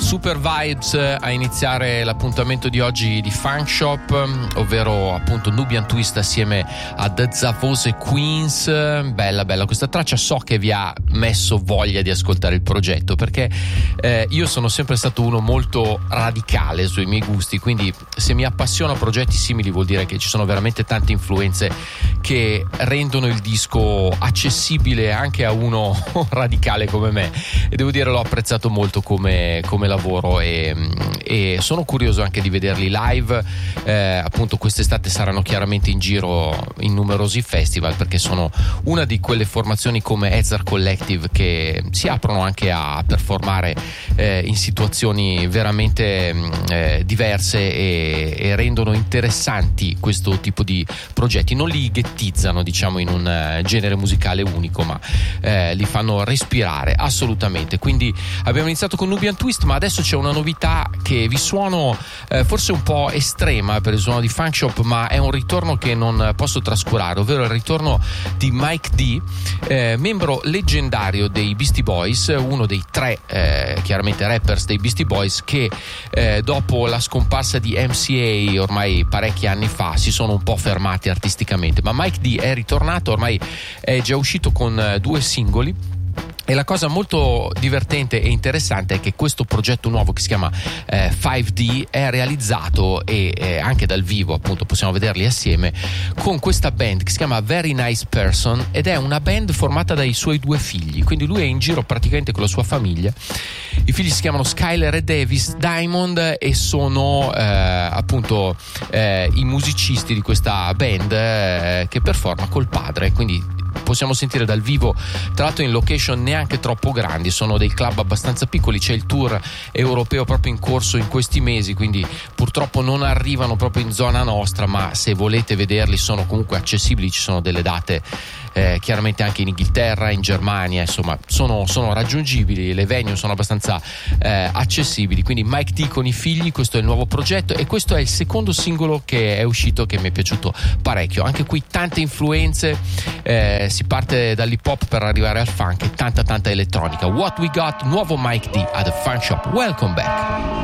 Super vibes a iniziare l'appuntamento di oggi di Funk Shop, ovvero appunto Nubian Twist assieme a The Zavose Queens. Bella questa traccia, so che vi ha messo voglia di ascoltare il progetto, perché io sono sempre stato uno molto radicale sui miei gusti, quindi se mi appassiona progetti simili vuol dire che ci sono veramente tante influenze che rendono il disco accessibile anche a uno radicale come me, e devo dire l'ho apprezzato molto come lavoro, e sono curioso anche di vederli live. Appunto quest'estate saranno chiaramente in giro in numerosi festival, perché sono una di quelle formazioni come Ezra Collective che si aprono anche a performare in situazioni veramente diverse e rendono interessanti questo tipo di progetti. Non li ghettizzano, diciamo, in un genere musicale unico, ma li fanno respirare assolutamente. Quindi abbiamo iniziato con Nubian Twist, ma adesso c'è una novità che vi suono forse un po' estrema per il suono di Funk Shop, ma è un ritorno che non posso trascurare, ovvero il ritorno di Mike D, membro leggendario dei Beastie Boys, uno dei tre chiaramente rappers dei Beastie Boys, che dopo la scomparsa di MCA ormai parecchi anni fa si sono un po' fermati artisticamente, ma Mike D è ritornato, ormai è già uscito con 2 singoli. E la cosa molto divertente e interessante è che questo progetto nuovo, che si chiama 5D, è realizzato e anche dal vivo, appunto possiamo vederli assieme, con questa band che si chiama Very Nice Person, ed è una band formata dai suoi 2 figli, quindi lui è in giro praticamente con la sua famiglia. I figli si chiamano Skyler e Davis Diamond e sono appunto i musicisti di questa band che performa col padre, quindi possiamo sentire dal vivo, tra l'altro in location neanche troppo grandi, sono dei club abbastanza piccoli. C'è il tour europeo proprio in corso in questi mesi, quindi purtroppo non arrivano proprio in zona nostra, ma se volete vederli sono comunque accessibili, ci sono delle date chiaramente anche in Inghilterra, in Germania, insomma sono raggiungibili, le venue sono abbastanza accessibili. Quindi Mike D con i figli, questo è il nuovo progetto, e questo è il secondo singolo che è uscito, che mi è piaciuto parecchio. Anche qui tante influenze, si parte dall'hip hop per arrivare al funk e tanta elettronica. What We Got, nuovo Mike D at The Funk Shop. Welcome back.